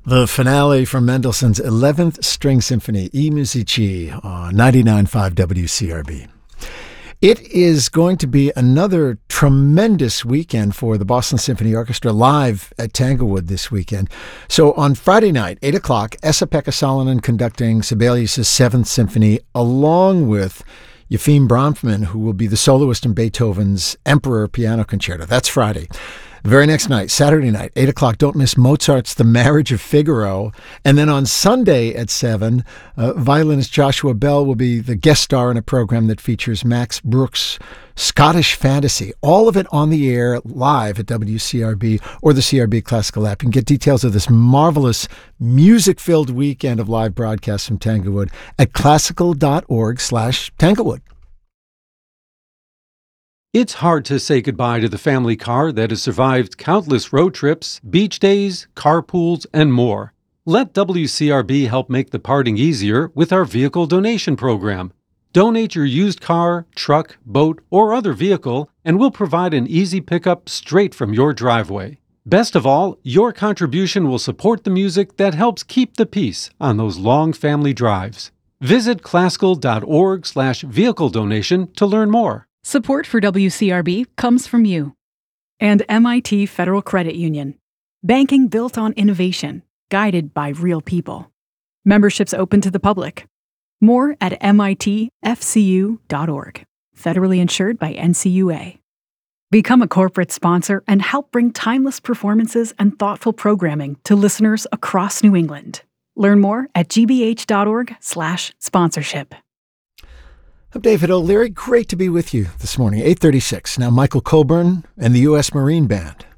The finale from Mendelssohn's 11th String Symphony, E Musici, on 99.5 WCRB. It is going to be another tremendous weekend for the Boston Symphony Orchestra live at Tanglewood this weekend. So on Friday night, 8 o'clock, Esa-Pekka Salonen conducting Sibelius' 7th Symphony, along with Yefim Bronfman, who will be the soloist in Beethoven's Emperor Piano Concerto. That's Friday. The very next night, Saturday night, 8 o'clock, don't miss Mozart's The Marriage of Figaro. And then on Sunday at 7, violinist Joshua Bell will be the guest star in a program that features Max Bruch's Scottish Fantasy. All of it on the air live at WCRB or the CRB Classical app. You can get details of this marvelous music-filled weekend of live broadcasts from Tanglewood at classical.org/Tanglewood. It's hard to say goodbye to the family car that has survived countless road trips, beach days, carpools, and more. Let WCRB help make the parting easier with our vehicle donation program. Donate your used car, truck, boat, or other vehicle, and we'll provide an easy pickup straight from your driveway. Best of all, your contribution will support the music that helps keep the peace on those long family drives. Visit classical.org/vehicle donation to learn more. Support for WCRB comes from you and MIT Federal Credit Union. Banking built on innovation, guided by real people. Memberships open to the public. More at mitfcu.org. Federally insured by NCUA. Become a corporate sponsor and help bring timeless performances and thoughtful programming to listeners across New England. Learn more at gbh.org/sponsorship. I'm David O'Leary. Great to be with you this morning. 8:36. Now Michael Coburn and the U.S. Marine Band.